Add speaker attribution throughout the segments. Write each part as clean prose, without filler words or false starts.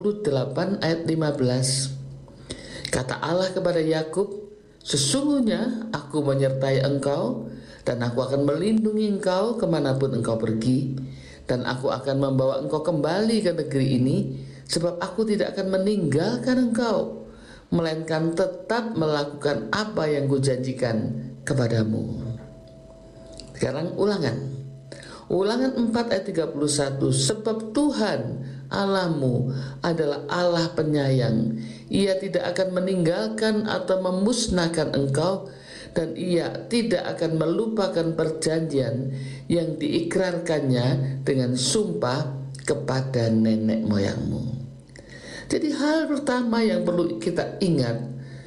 Speaker 1: 8 ayat 15. Kata Allah kepada Yakub, sesungguhnya aku menyertai engkau, dan aku akan melindungi engkau kemanapun engkau pergi, dan aku akan membawa engkau kembali ke negeri ini, sebab aku tidak akan meninggalkan engkau, melainkan tetap melakukan apa yang kujanjikan kepadamu. Sekarang Ulangan 4 ayat 31. Sebab Tuhan Allahmu adalah Allah penyayang. Ia tidak akan meninggalkan atau memusnahkan engkau, dan Ia tidak akan melupakan perjanjian yang diikrarkannya dengan sumpah kepada nenek moyangmu. Jadi hal pertama yang perlu kita ingat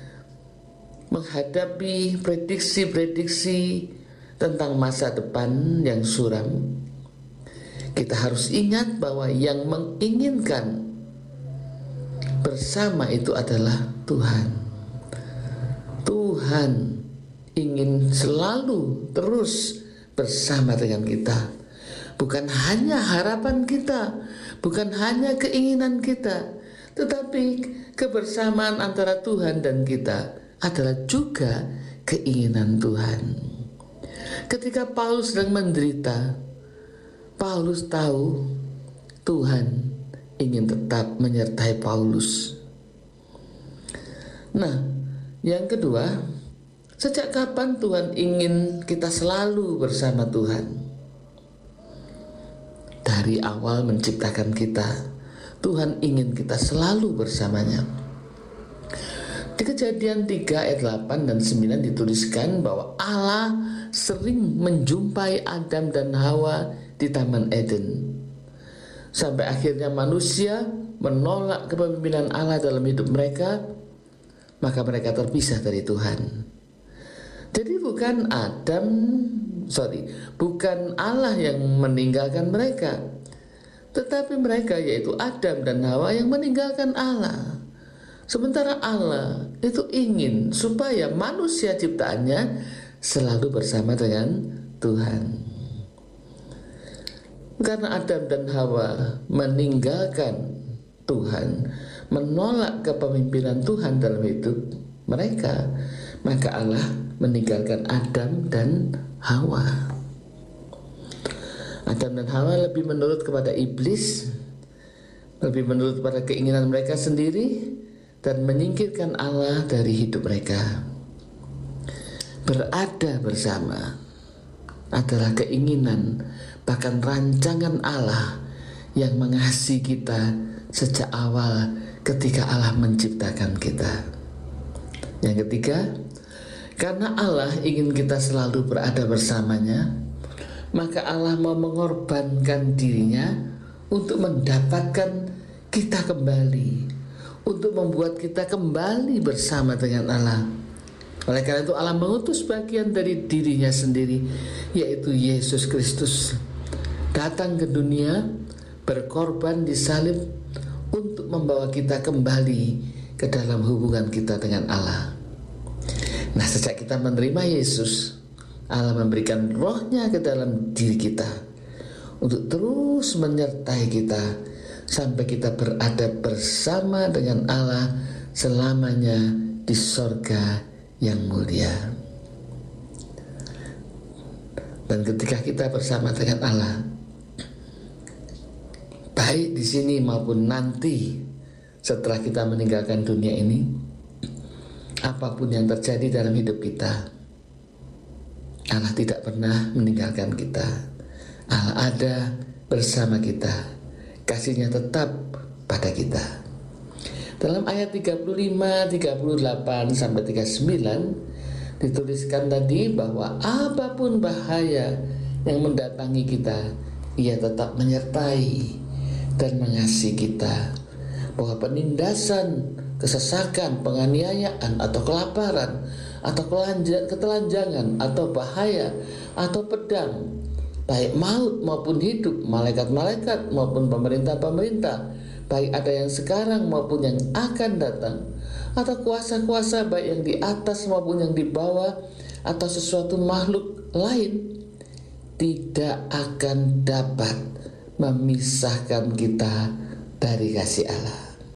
Speaker 1: menghadapi prediksi-prediksi tentang masa depan yang suram, kita harus ingat bahwa yang menginginkan bersama itu adalah Tuhan. Tuhan ingin selalu terus bersama dengan kita. Bukan hanya harapan kita, bukan hanya keinginan kita, tetapi kebersamaan antara Tuhan dan kita adalah juga keinginan Tuhan. Ketika Paulus sedang menderita, Paulus tahu Tuhan ingin tetap menyertai Paulus. Nah, yang kedua, sejak kapan Tuhan ingin kita selalu bersama Tuhan? Dari awal menciptakan kita, Tuhan ingin kita selalu bersamanya. Di Kejadian 3 ayat 8 dan 9 dituliskan bahwa Allah sering menjumpai Adam dan Hawa di Taman Eden, sampai akhirnya manusia menolak kepemimpinan Allah dalam hidup mereka, maka mereka terpisah dari Tuhan. Jadi bukan Allah yang meninggalkan mereka, tetapi mereka, yaitu Adam dan Hawa, yang meninggalkan Allah. Sementara Allah itu ingin supaya manusia ciptaannya selalu bersama dengan Tuhan. Karena Adam dan Hawa meninggalkan Tuhan, menolak kepemimpinan Tuhan dalam hidup mereka, maka Allah meninggalkan Adam dan Hawa. Adam dan Hawa lebih menurut kepada iblis, lebih menurut pada keinginan mereka sendiri, dan menyingkirkan Allah dari hidup mereka. Berada bersama adalah keinginan, bahkan rancangan Allah yang mengasihi kita sejak awal ketika Allah menciptakan kita. Yang ketiga, karena Allah ingin kita selalu berada bersamanya, maka Allah mau mengorbankan dirinya untuk mendapatkan kita kembali, untuk membuat kita kembali bersama dengan Allah. Oleh karena itu Allah mengutus bagian dari dirinya sendiri, yaitu Yesus Kristus, datang ke dunia, berkorban di salib untuk membawa kita kembali ke dalam hubungan kita dengan Allah. Nah, sejak kita menerima Yesus, Allah memberikan rohnya ke dalam diri kita untuk terus menyertai kita sampai kita berada bersama dengan Allah selamanya di sorga yang mulia. Dan ketika kita bersama dengan Allah, baik di sini maupun nanti setelah kita meninggalkan dunia ini, apapun yang terjadi dalam hidup kita, Allah tidak pernah meninggalkan kita. Allah ada bersama kita. Kasih-Nya tetap pada kita. Dalam ayat 35, 38 sampai 39 dituliskan tadi bahwa apapun bahaya yang mendatangi kita, Ia tetap menyertai dan mengasihi kita. Bahwa penindasan, kesesakan, penganiayaan atau kelaparan atau ketelanjangan atau bahaya atau pedang, baik maut maupun hidup, malaikat-malaikat maupun pemerintah-pemerintah, baik ada yang sekarang maupun yang akan datang, atau kuasa-kuasa baik yang di atas maupun yang di bawah, atau sesuatu makhluk lain, tidak akan dapat memisahkan kita dari kasih Allah.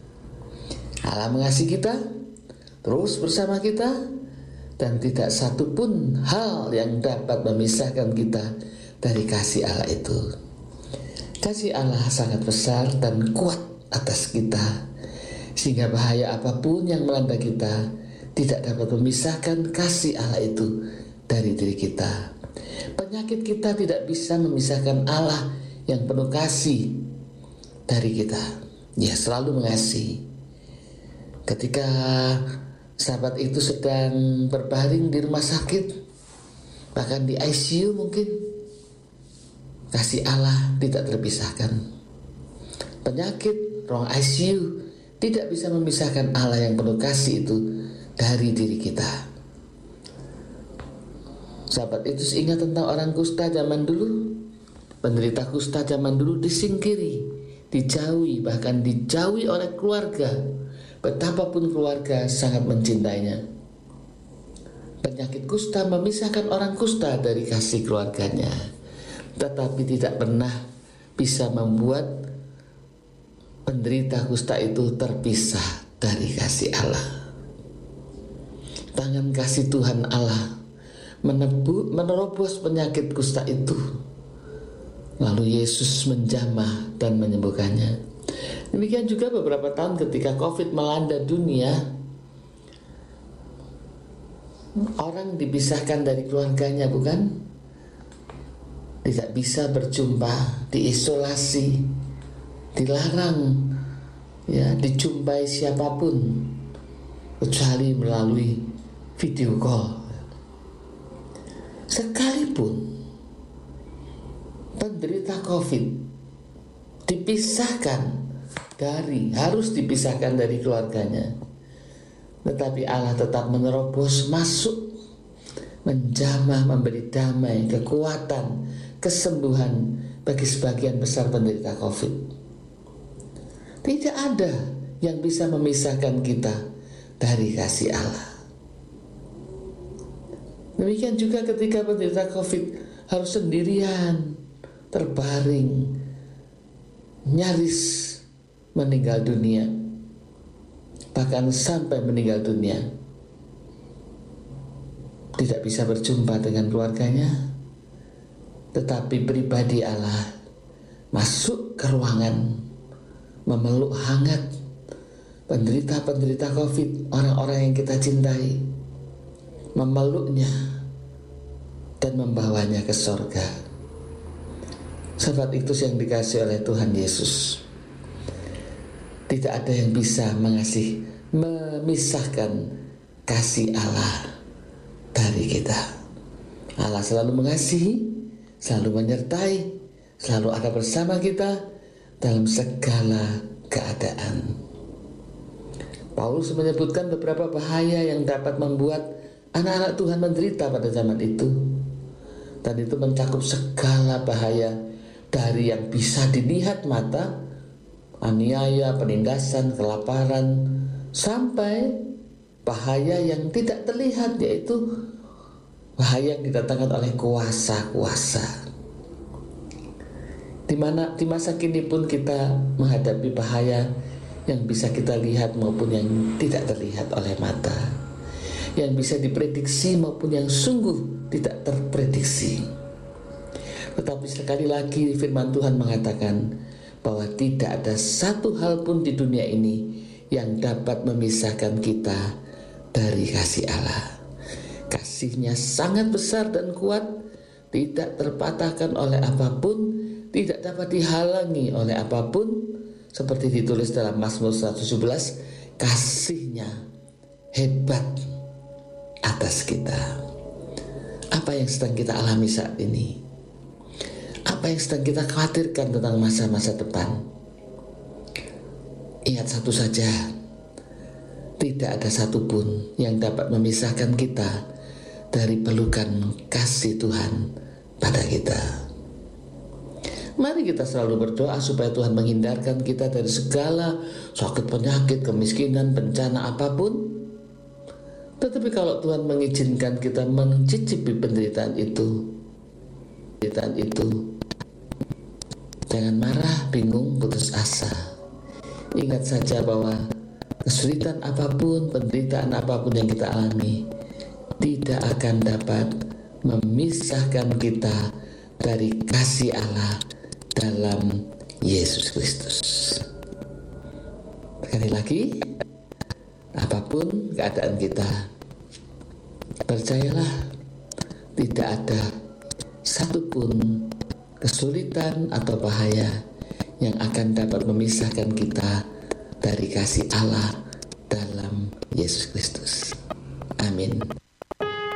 Speaker 1: Allah mengasihi kita, terus bersama kita, dan tidak satu pun hal yang dapat memisahkan kita dari kasih Allah itu. Kasih Allah sangat besar dan kuat atas kita, sehingga bahaya apapun yang melanda kita tidak dapat memisahkan kasih Allah itu dari diri kita. Penyakit kita tidak bisa memisahkan Allah yang penuh kasih dari kita. Dia selalu mengasihi. Ketika sahabat itu sedang berbaring di rumah sakit, bahkan di ICU mungkin, kasih Allah tidak terpisahkan. Penyakit ruang ICU tidak bisa memisahkan Allah yang penuh kasih itu dari diri kita. Sahabat itu ingat tentang orang kusta zaman dulu. Penderita kusta zaman dulu disingkiri, dijauhi, bahkan dijauhi oleh keluarga. Betapapun keluarga sangat mencintainya. Penyakit kusta memisahkan orang kusta dari kasih keluarganya, tetapi tidak pernah bisa membuat penderita kusta itu terpisah dari kasih Allah. Tangan kasih Tuhan Allah menerobos penyakit kusta itu. Lalu Yesus menjamah dan menyembuhkannya. Demikian juga beberapa tahun ketika COVID melanda dunia, orang dipisahkan dari keluarganya, bukan? Tidak bisa berjumpa, diisolasi, dilarang ya dijumpai siapapun kecuali melalui video call. Sekalipun penderita COVID harus dipisahkan dari keluarganya, tetapi Allah tetap menerobos masuk, menjamah, memberi damai, kekuatan, kesembuhan bagi sebagian besar penderita COVID. Tidak ada yang bisa memisahkan kita dari kasih Allah. Demikian juga ketika penderita COVID harus sendirian, terbaring, nyaris meninggal dunia, bahkan sampai meninggal dunia, tidak bisa berjumpa dengan keluarganya, tetapi pribadi Allah masuk ke ruangan, memeluk hangat penderita-penderita COVID, orang-orang yang kita cintai, memeluknya dan membawanya ke sorga. Sahabat itu yang dikasihi oleh Tuhan Yesus, tidak ada yang bisa memisahkan kasih Allah dari kita. Allah selalu mengasihi, selalu menyertai, selalu ada bersama kita dalam segala keadaan. Paulus menyebutkan beberapa bahaya yang dapat membuat anak-anak Tuhan menderita pada zaman itu, dan itu mencakup segala bahaya, dari yang bisa dilihat mata, aniaya, penindasan, kelaparan, sampai bahaya yang tidak terlihat, yaitu bahaya yang didatangkan oleh kuasa-kuasa. Di masa kini pun kita menghadapi bahaya yang bisa kita lihat maupun yang tidak terlihat oleh mata, yang bisa diprediksi maupun yang sungguh tidak terprediksi. Tetapi sekali lagi firman Tuhan mengatakan bahwa tidak ada satu hal pun di dunia ini yang dapat memisahkan kita dari kasih Allah. Kasih-Nya sangat besar dan kuat, tidak terpatahkan oleh apapun, tidak dapat dihalangi oleh apapun. Seperti ditulis dalam Mazmur 117, kasih-Nya hebat atas kita. Apa yang sedang kita alami saat ini? Apa yang sedang kita khawatirkan tentang masa-masa depan? Ingat satu saja, tidak ada satupun yang dapat memisahkan kita dari pelukan kasih Tuhan pada kita. Mari kita selalu berdoa supaya Tuhan menghindarkan kita dari segala sakit, penyakit, kemiskinan, bencana apapun. Tetapi kalau Tuhan mengizinkan kita mencicipi penderitaan itu, jangan marah, bingung, putus asa. Ingat saja bahwa kesulitan apapun, penderitaan apapun yang kita alami tidak akan dapat memisahkan kita dari kasih Allah dalam Yesus Kristus. Sekali lagi, apapun keadaan kita, percayalah tidak ada satupun kesulitan atau bahaya yang akan dapat memisahkan kita dari kasih Allah dalam Yesus Kristus. Amin.